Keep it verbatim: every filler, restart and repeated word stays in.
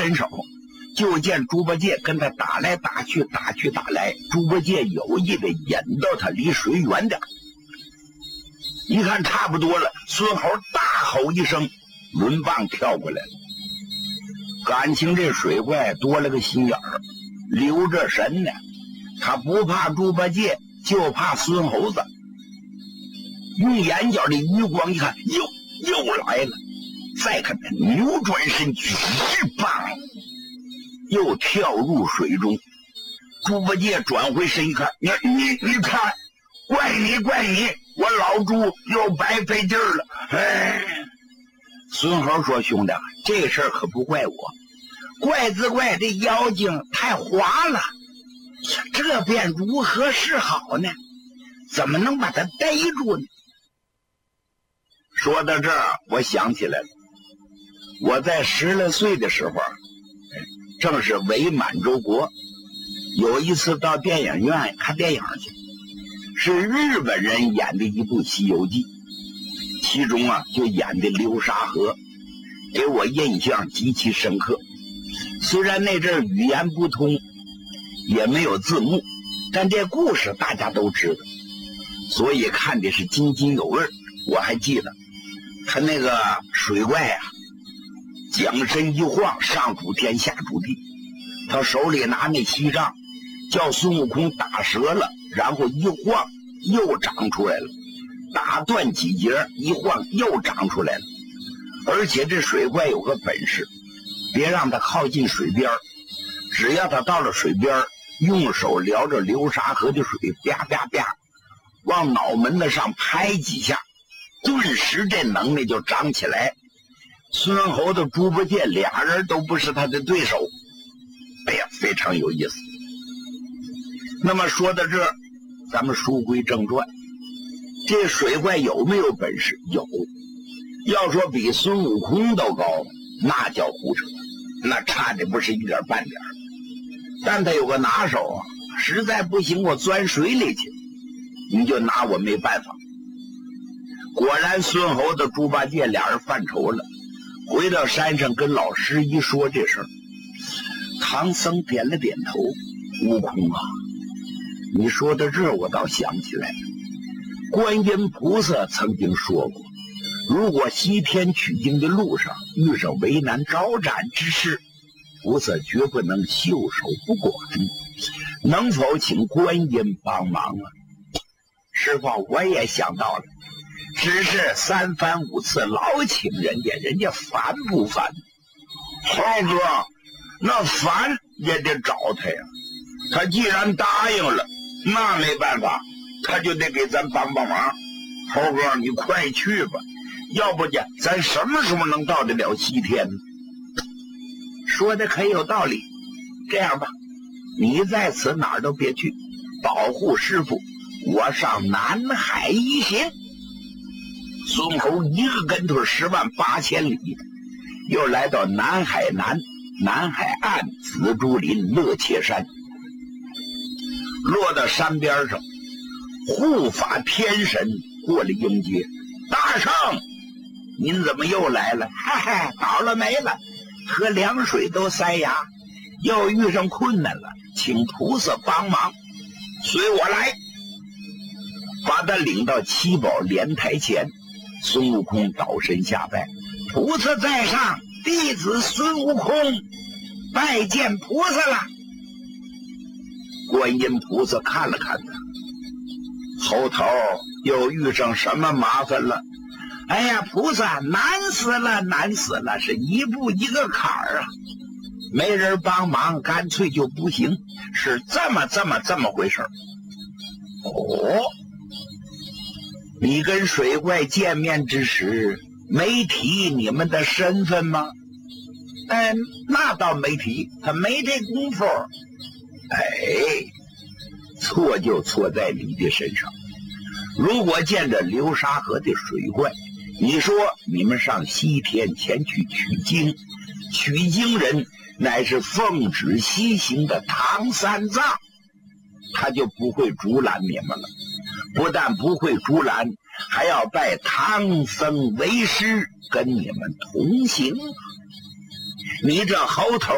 伸手，就见猪八戒跟他打来打去，打去打来。猪八戒有意的引到他离水远点，一看差不多了，孙猴大吼一声，抡棒跳过来了。感情这水怪多了个心眼儿，留着神呢，他不怕猪八戒，就怕孙猴子。用眼角的余光一看，又又来了，再看他扭转身举一棒，又跳入水中。猪八戒转回身一看，你你你看，怪你怪你，我老猪又白费劲儿了。哎，孙猴说：“兄弟，这事儿可不怪我，怪自怪这妖精太滑了，这便如何是好呢？怎么能把他逮住呢？”说到这儿，我想起来了，我在十来岁的时候，正是伪满洲国，有一次到电影院看电影去，是日本人演的一部《西游记》，其中啊就演的流沙河，给我印象极其深刻。虽然那阵语言不通，也没有字幕，但这故事大家都知道，所以看的是津津有味。我还记得他那个水怪啊，将身一晃，上主天下主地，他手里拿那锡杖，叫孙悟空打折了，然后一晃又长出来了，打断几节，一晃又长出来了。而且这水怪有个本事，别让他靠近水边，只要他到了水边，用手撩着流沙河的水，啪啪啪往脑门子上拍几下，顿时这能耐就长起来。孙猴子、猪八戒俩人都不是他的对手。哎呀，非常有意思。那么说到这儿，咱们书归正传，这水怪有没有本事？有。要说比孙悟空都高，那叫胡扯，那差的不是一点半点。但他有个拿手啊，实在不行我钻水里去，你就拿我没办法。果然孙猴子、猪八戒俩人犯愁了，回到山上跟老师一说这事儿。唐僧点了点头：“悟空啊，你说到这儿，我倒想起来了，观音菩萨曾经说过，如果西天取经的路上遇上为难招展之事，菩萨绝不能袖手不管，能否请观音帮忙啊？”师傅，我也想到了，只是三番五次老请人家，人家烦不烦？猴哥，那烦也得找他呀。他既然答应了，那没办法，他就得给咱帮帮忙。猴哥，你快去吧，要不然咱什么时候能到得了西天呢？说的可有道理。这样吧，你在此哪儿都别去，保护师傅，我上南海一行。孙猴一个跟头十万八千里，又来到南海南南海岸紫竹林乐切山，落到山边上，护法天神过来迎接：“大圣，您怎么又来了？哈哈，倒了霉了，喝凉水都塞牙，又遇上困难了，请菩萨帮忙，随我来。”把他领到七宝莲台前，孙悟空倒身下拜：“菩萨在上，弟子孙悟空拜见菩萨了。”观音菩萨看了看他，后头又遇上什么麻烦了？哎呀，菩萨难死了，难死了，是一步一个坎儿啊！没人帮忙，干脆就不行，是这么这么这么回事。哦，你跟水怪见面之时没提你们的身份吗？嗯，那倒没提，他没这功夫。哎，错就错在你的身上。如果见着流沙河的水怪，你说你们上西天前去取经，取经人乃是奉旨西行的唐三藏，他就不会阻拦你们了。不但不会阻拦，还要拜唐僧为师，跟你们同行。你这猴头